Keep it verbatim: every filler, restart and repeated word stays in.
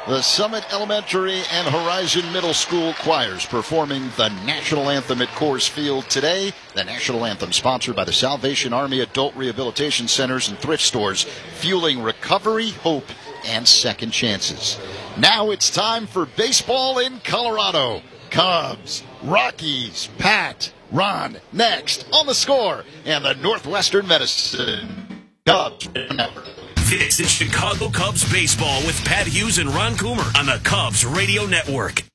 The Summit Elementary and Horizon Middle School choirs performing the National Anthem at Coors Field today. The National Anthem sponsored by the Salvation Army Adult Rehabilitation Centers and thrift stores, fueling recovery, hope, and second chances. Now it's time for baseball in Colorado. Cubs, Rockies, Pat, Ron, next on The Score and the Northwestern Medicine Cubs Network. This is Chicago Cubs baseball with Pat Hughes and Ron Coomer on the Cubs Radio Network.